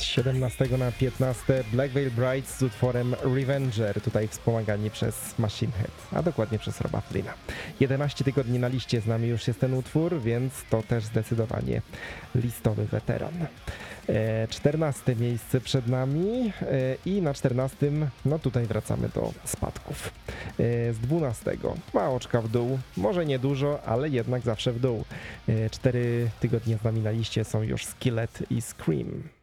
17 na 15 Black Veil Brides z utworem Revenger, tutaj wspomagani przez Machine Head, a dokładnie przez Roba Flynna. 11 tygodni na liście z nami już jest ten utwór, więc to też zdecydowanie listowy weteran. 14 miejsce przed nami i na 14 no tutaj wracamy do spadków. Z 12 2 oczka w dół, może nie dużo, ale jednak zawsze w dół. 4 tygodnie z nami na liście są już Skillet i Scream.